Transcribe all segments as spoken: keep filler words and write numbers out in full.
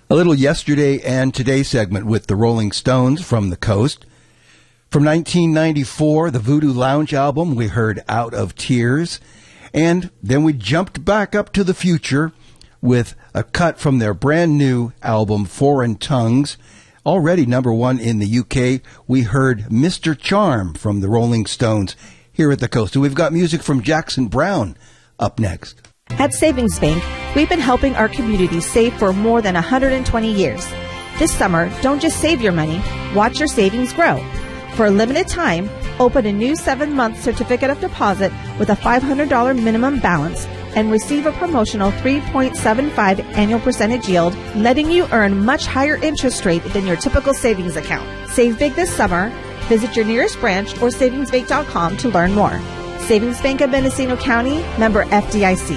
A little yesterday and today segment with the Rolling Stones from the coast. From nineteen ninety-four, the Voodoo Lounge album, we heard Out of Tears. And then we jumped back up to the future with a cut from their brand new album, Foreign Tongues. Already number one in the U K, we heard Mister Charm from the Rolling Stones here at the coast. And we've got music from Jackson Browne up next. At Savings Bank, we've been helping our community save for more than one hundred twenty years. This summer, don't just save your money, watch your savings grow. For a limited time, open a new seven-month certificate of deposit with a five hundred dollars minimum balance and receive a promotional three point seven five annual percentage yield, letting you earn much higher interest rate than your typical savings account. Save big this summer. Visit your nearest branch or savings bank dot com to learn more. Savings Bank of Mendocino County, member F D I C.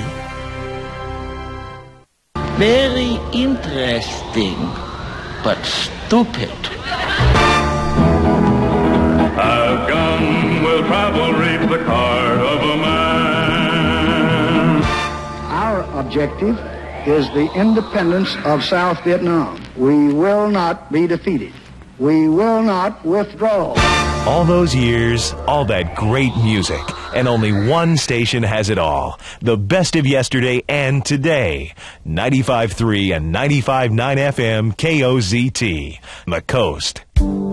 Very interesting, but stupid. A gun will travel, reap the card of a man. Our objective is the independence of South Vietnam. We will not be defeated. We will not withdraw. All those years, all that great music, and only one station has it all. The best of yesterday and today. ninety-five point three and ninety-five point nine F M K O Z T. The Coast.